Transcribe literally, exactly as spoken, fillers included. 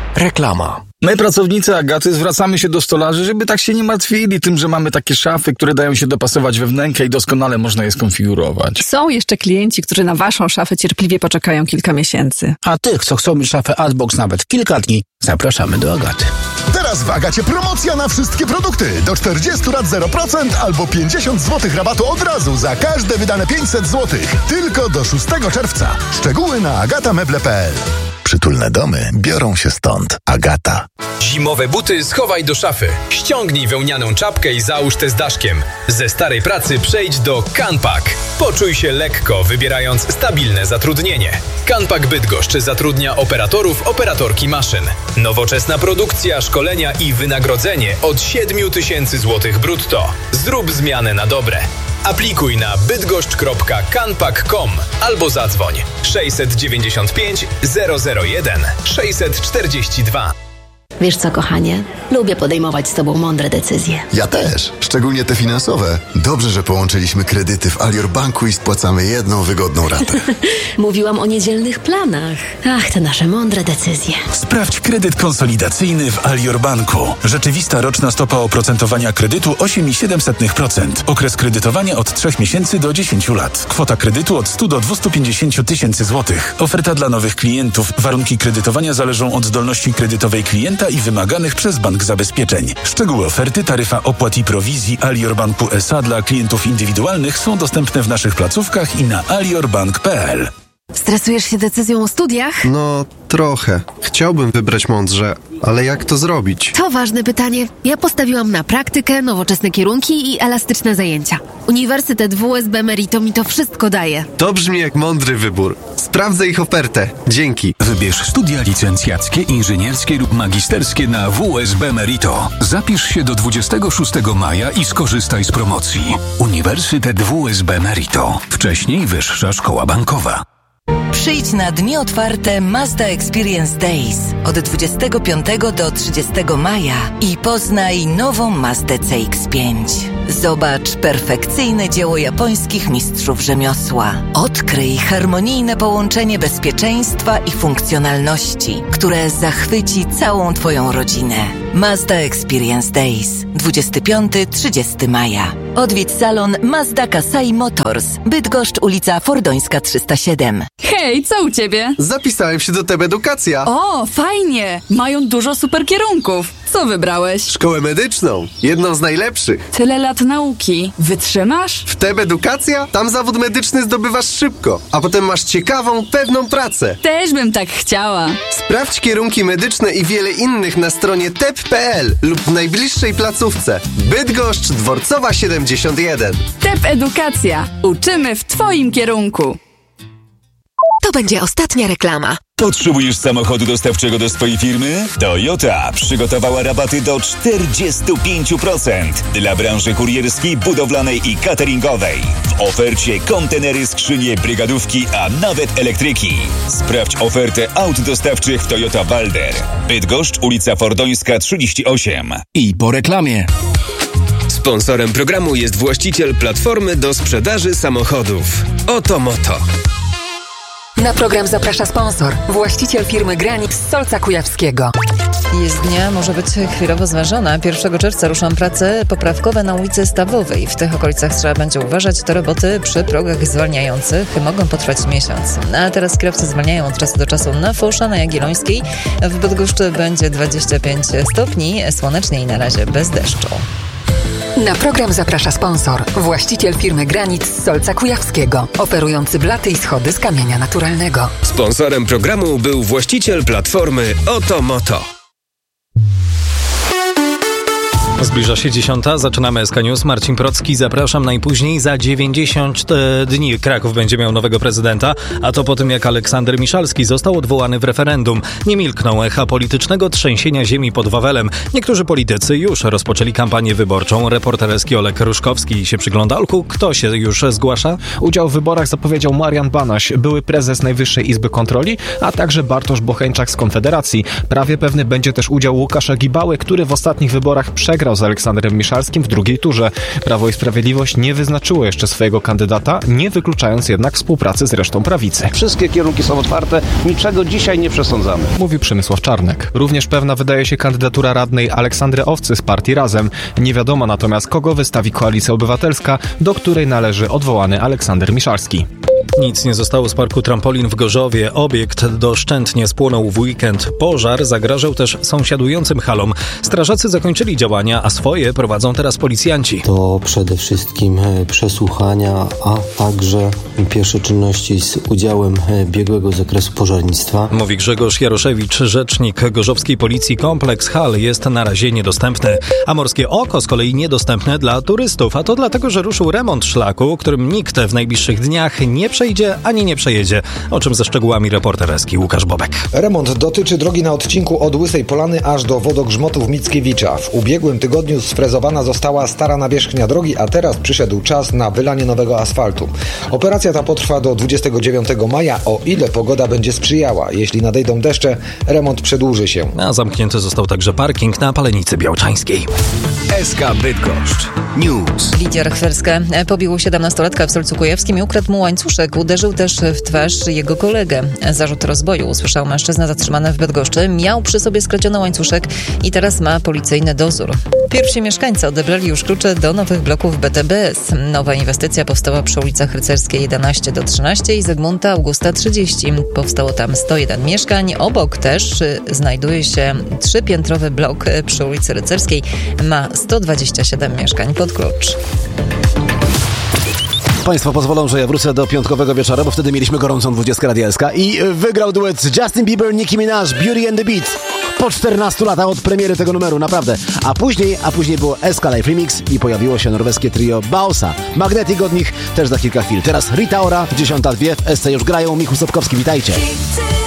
Reklama. My, pracownicy Agaty, zwracamy się do stolarzy, żeby tak się nie martwili tym, że mamy takie szafy, które dają się dopasować we wnękę i doskonale można je skonfigurować. Są jeszcze klienci, którzy na waszą szafę cierpliwie poczekają kilka miesięcy. A tych, co chcą mieć szafę Adbox nawet kilka dni, zapraszamy do Agaty. Teraz w Agacie promocja na wszystkie produkty. Do czterdziestu lat zero procent albo pięćdziesiąt złotych rabatu od razu za każde wydane pięćset złotych. Tylko do szóstego czerwca. Szczegóły na agatameble kropka p l. Przytulne domy biorą się stąd. Agata. Zimowe buty schowaj do szafy. Ściągnij wełnianą czapkę i załóż tę z daszkiem. Ze starej pracy przejdź do Canpak. Poczuj się lekko, wybierając stabilne zatrudnienie. Canpak Bydgoszcz zatrudnia operatorów, operatorki maszyn. Nowoczesna produkcja, szkolenia i wynagrodzenie od siedmiu tysięcy złotych brutto. Zrób zmianę na dobre. Aplikuj na bydgoszcz kropka canpak kropka com albo zadzwoń sześćset dziewięćdziesiąt pięć zero zero jeden sześćset czterdzieści dwa. Wiesz co, kochanie? Lubię podejmować z tobą mądre decyzje. Ja też, szczególnie te finansowe. Dobrze, że połączyliśmy kredyty w Alior Banku i spłacamy jedną wygodną ratę. Mówiłam o niedzielnych planach. Ach, te nasze mądre decyzje. Sprawdź kredyt konsolidacyjny w Alior Banku. Rzeczywista roczna stopa oprocentowania kredytu osiem przecinek siedem procent. Okres kredytowania od trzech miesięcy do dziesięciu lat. Kwota kredytu od stu do dwustu pięćdziesięciu tysięcy złotych. Oferta dla nowych klientów. Warunki kredytowania zależą od zdolności kredytowej klienta i wymaganych przez bank zabezpieczeń. Szczegóły oferty, taryfa opłat i prowizji Alior Banku S A dla klientów indywidualnych są dostępne w naszych placówkach i na aliorbank kropka p l. Stresujesz się decyzją o studiach? No, trochę. Chciałbym wybrać mądrze, ale jak to zrobić? To ważne pytanie. Ja postawiłam na praktykę, nowoczesne kierunki i elastyczne zajęcia. Uniwersytet W S B Merito mi to wszystko daje. To brzmi jak mądry wybór. Sprawdzę ich ofertę. Dzięki. Wybierz studia licencjackie, inżynierskie lub magisterskie na W S B Merito. Zapisz się do dwudziestego szóstego maja i skorzystaj z promocji. Uniwersytet W S B Merito. Wcześniej Wyższa Szkoła Bankowa. Przyjdź na dni otwarte Mazda Experience Days od dwudziestego piątego do trzydziestego maja i poznaj nową Mazdę C X pięć. Zobacz perfekcyjne dzieło japońskich mistrzów rzemiosła. Odkryj harmonijne połączenie bezpieczeństwa i funkcjonalności, które zachwyci całą Twoją rodzinę. Mazda Experience Days dwudziestego piątego do trzydziestego maja. Odwiedź salon Mazda Kasai Motors, Bydgoszcz, ulica Fordońska trzysta siedem. Hej, co u ciebie? Zapisałem się do T B Edukacja. O, fajnie! Mają dużo super kierunków. Co wybrałeś? Szkołę medyczną. Jedną z najlepszych. Tyle lat nauki. Wytrzymasz? W T B Edukacja? Tam zawód medyczny zdobywasz szybko, a potem masz ciekawą, pewną pracę. Też bym tak chciała. Sprawdź kierunki medyczne i wiele innych na stronie t e p kropka p l lub w najbliższej placówce. Bydgoszcz, Dworcowa siedemdziesiąt jeden. T E P Edukacja. Uczymy w Twoim kierunku. To będzie ostatnia reklama. Potrzebujesz samochodu dostawczego do swojej firmy? Toyota przygotowała rabaty do czterdzieści pięć procent dla branży kurierskiej, budowlanej i cateringowej. W ofercie kontenery, skrzynie, brygadówki, a nawet elektryki. Sprawdź ofertę aut dostawczych w Toyota Walder. Bydgoszcz, ulica Fordońska trzydzieści osiem. I po reklamie. Sponsorem programu jest właściciel platformy do sprzedaży samochodów Oto Moto. Na program zaprasza sponsor, właściciel firmy Granit z Solca Kujawskiego. Jezdnia może być chwilowo zważona. pierwszego czerwca ruszą prace poprawkowe na ulicy Stawowej. W tych okolicach trzeba będzie uważać. Te roboty przy progach zwalniających mogą potrwać miesiąc. A teraz kierowcy zwalniają od czasu do czasu na Fosza, na Jagiellońskiej. W Bydgoszczy będzie dwadzieścia pięć stopni, słonecznie i na razie bez deszczu. Na program zaprasza sponsor, właściciel firmy Granit z Solca Kujawskiego, oferujący blaty i schody z kamienia naturalnego. Sponsorem programu był właściciel platformy Oto Moto. Zbliża się dziesiąta, zaczynamy S K News. Marcin Procki, zapraszam. Najpóźniej za dziewięćdziesiąt dni Kraków będzie miał nowego prezydenta, a to po tym, jak Aleksander Miszalski został odwołany w referendum. Nie milkną echa politycznego trzęsienia ziemi pod Wawelem. Niektórzy politycy już rozpoczęli kampanię wyborczą. Reporter S K Olek Ruszkowski się przygląda. Olku, kto się już zgłasza? Udział w wyborach zapowiedział Marian Banaś, były prezes Najwyższej Izby Kontroli, a także Bartosz Bocheńczak z Konfederacji. Prawie pewny będzie też udział Łukasza Gibały, który w ostatnich wyborach przegrał przegrał z Aleksandrem Miszalskim w drugiej turze. Prawo i Sprawiedliwość nie wyznaczyło jeszcze swojego kandydata, nie wykluczając jednak współpracy z resztą prawicy. Wszystkie kierunki są otwarte, niczego dzisiaj nie przesądzamy. Mówi Przemysław Czarnek. Również pewna wydaje się kandydatura radnej Aleksandry Owcy z partii Razem. Nie wiadomo natomiast, kogo wystawi Koalicja Obywatelska, do której należy odwołany Aleksander Miszalski. Nic nie zostało z parku trampolin w Gorzowie. Obiekt doszczętnie spłonął w weekend. Pożar zagrażał też sąsiadującym halom. Strażacy zakończyli działania, a swoje prowadzą teraz policjanci. To przede wszystkim przesłuchania, a także pierwsze czynności z udziałem biegłego z zakresu pożarnictwa. Mówi Grzegorz Jaroszewicz, rzecznik gorzowskiej policji. Kompleks hal jest na razie niedostępny, a Morskie Oko z kolei niedostępne dla turystów. A to dlatego, że ruszył remont szlaku, którym nikt w najbliższych dniach nie przejdzie ani nie przejedzie. O czym ze szczegółami reporter Eski Łukasz Bobek. Remont dotyczy drogi na odcinku od Łysej Polany aż do wodogrzmotów Mickiewicza. W ubiegłym tygodniu sfrezowana została stara nawierzchnia drogi, a teraz przyszedł czas na wylanie nowego asfaltu. Operacja ta potrwa do dwudziestego dziewiątego maja, o ile pogoda będzie sprzyjała. Jeśli nadejdą deszcze, remont przedłuży się. A zamknięty został także parking na Palenicy Białczańskiej. S K Bydgoszcz News. Lidia Rachwerska pobił siedemnastolatka w Solcu Kujawskim i ukradł mu łańcuszek. Uderzył też w twarz jego kolegę. Zarzut rozboju usłyszał mężczyzna zatrzymany w Bydgoszczy. Miał przy sobie skradziony łańcuszek i teraz ma policyjny dozór. Pierwsi mieszkańcy odebrali już klucze do nowych bloków B T B S. Nowa inwestycja powstała przy ulicach Rycerskiej jedenaście do trzynastu i Zygmunta Augusta trzydzieści. Powstało tam sto jeden mieszkań. Obok też znajduje się trzypiętrowy blok przy ulicy Rycerskiej. Ma sto dwadzieścia siedem mieszkań pod klucz. Państwo pozwolą, że ja wrócę do piątkowego wieczora, bo wtedy mieliśmy gorącą dwudziestkę Radia S K i wygrał duet z Justin Bieber, Nicki Minaj, Beauty and the Beat. Po czternastu latach od premiery tego numeru, naprawdę. A później, a później było S K Live Remix i pojawiło się norweskie trio Bausa. Magnetic od nich też za kilka chwil. Teraz Rita Ora, dziesiąta dwie w S C już grają. Michał Sobkowski, witajcie.